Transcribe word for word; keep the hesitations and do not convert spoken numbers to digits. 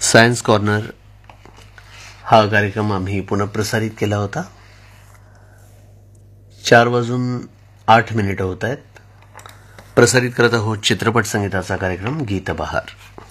Science corner हा कार्यक्रम आम्ही पुनःप्रसारित केला होता. चार वाजून आठ मिनिटं होत आहेत. प्रसारित करत आहोत चित्रपट संगीताचा कार्यक्रम गीतबहार.